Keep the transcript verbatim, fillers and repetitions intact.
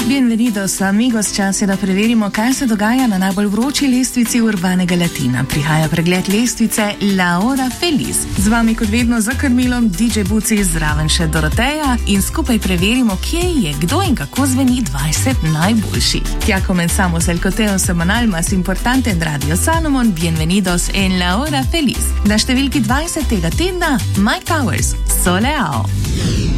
Bienvenidos, amigos, čas je, da preverimo, kaj se dogaja na najbolj vroči lestvici urbanega Latina. Prihaja pregled lestvice La Hora Feliz. Z vami kot vedno za krmilom D J Buci, zraven še Doroteja in skupaj preverimo, kje je, kdo in kako zveni dvajset najboljših. Ja comenzamos el coteo semanal más importante en Radio Salomon. Bienvenidos en La Hora Feliz. Na številki dvajset tega tedna Mike Towers, Soleao.